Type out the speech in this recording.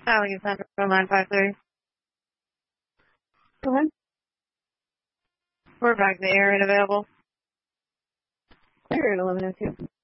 Alexander 953. Go ahead. We're back to the air and available. Clear at 11:02.